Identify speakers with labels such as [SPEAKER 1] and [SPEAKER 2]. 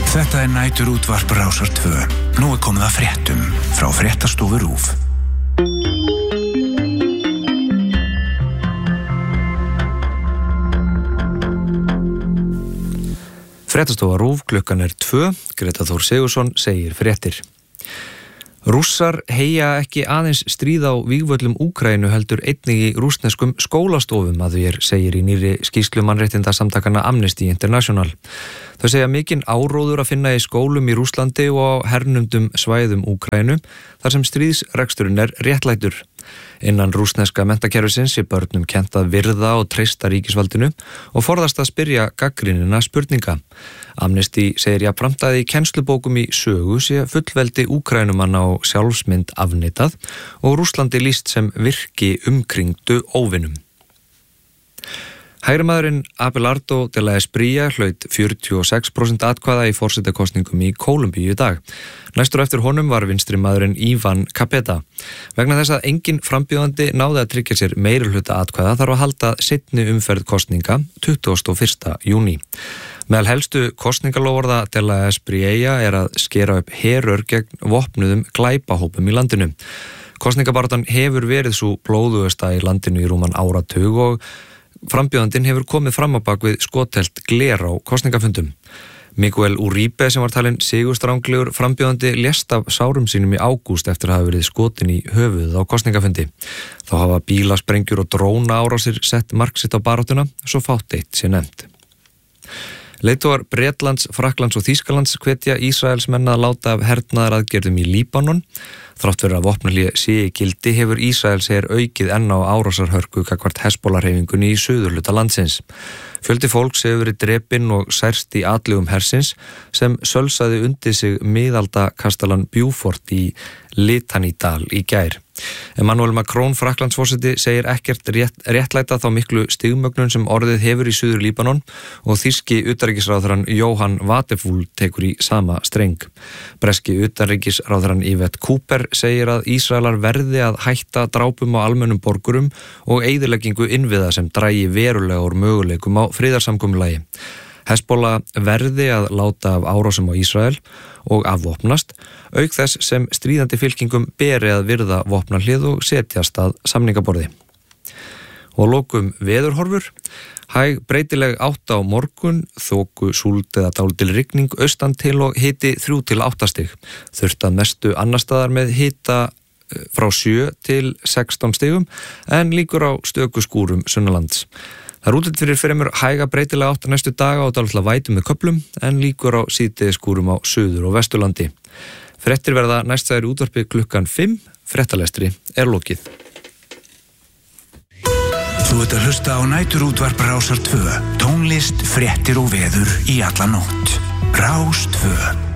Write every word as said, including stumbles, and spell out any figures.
[SPEAKER 1] Þetta er næturútvarp Rásar tvö. Nú er komið að fréttum frá Fréttastofu RÚV.
[SPEAKER 2] Fréttastofa RÚV, klukkan er tvö. Greta Þór Sigurðsson segir fréttir. Rússar heyja ekki aðeins stríð á vígvöllum Úkraínu heldur einnig í rússneskum skólastofum að því er segir í nýrri skýrslu mannréttindasamtakanna Amnesty International. Þau segja mikinn áróður að finna í skólum í Rússlandi og á hernumdum svæðum Úkraínu þar sem stríðsreksturinn er réttlætur. Innan rússneska menntakerfisins er börnum kennt að virða og treysta ríkisvaldinu og forðast að spyrja gagnrýnina spurninga. Amnesty segir jafnframt að í kennslubókum í sögu sé fullveldi Úkraínumanna og sjálfsmynd afneitað og Rússlandi lýst sem virki umkringdu óvinum. Hægrimaðurinn Abelardo de la Espriella hlaut fjörutíu og sex prósent atkvæða í forsetakosningum í Kólumbíu í dag. Næstur eftir honum var vinstri maðurinn Ivan Capeta. Vegna þess að engin frambjóðandi náði að tryggja sér meirihluta atkvæða þarf að halda seinni umferð kosninga tuttugasta og fyrsta júní. Meðal helstu kosningaloforða de la Espriella er að skera upp herör gegn vopnuðum glæpahópum í landinu. Kosningabaráttan hefur verið svo blóðugasta í landinu í rúman áratug og frambjóðandinn hefur komið fram á bak við skotelt gler á kosningafundum. Miguel Uribe sem var talinn sigurstranglegur frambjóðandi lést af sárum sínum í ágúst eftir að hafa verið skotin í höfuðið á kosningafundi. Þá hafa bílasprengjur og dróna árásir sett mark sitt á baráttuna, svo fátt eitt sé nefnt. Leiðtogar Bretlands, Frakklands og Þýskalands hvetja Ísraelsmenn að láta af hernaðaraðgerðum í Líbanon. Þrátt fyrir að vopnahlé sé í gildi hefur Ísrael segir aukið enn á árásarhörku gagnvart Hezbollah-hreyfingunni í suðurhluta landsins. Fjöldi fólks hefur verið drepinn og særst í atlögum hersins sem sölsaði undir sig miðaldakastalan Bjúfort í Litanýdal í gær. Emmanuel Macron, Frakklandsforseti, segir ekkert rétt, réttlæta þá miklu stigmögnun sem orðið hefur í suður Líbanon og þýski utanríkisráðherrann Johan Watefull tekur í sama streng. Breski utanríkisráðherrann Yvette Cooper segir að Ísraelar verði að hætta drápum á almennum borgurum og eyðileggingu innviða sem drægi verulega úr möguleikum á friðarsamkomulagi. Hezbollah verði að láta af árásum á Ísrael og afvopnast, auk þess sem stríðandi fylkingum beri að virða vopnahlið og setjast að samningaborði. Og að lokum veðurhorfur. Hæg breytileg átt á morgun, þoku, súld eða dálítil rigning austan til og hiti þrjú til átta stig. Þurft að mestu annars staðar með hita frá sjö til sextán stigum en líkur á stöku skúrum sunnanlands. Það er útlit fyrir fremur hæga breytilega átt næstu daga og dálitla vætu með köflum en líkur á síðdegiskúrum á suður- og vesturlandi. Fréttir verða næstæðir útvarpi klukkan fimm, fréttalestri er lokið.
[SPEAKER 1] Þú ert að hlusta á næturútvarp Rásar tvö. Tónlist, fréttir og veður í alla nótt. Rás tvö.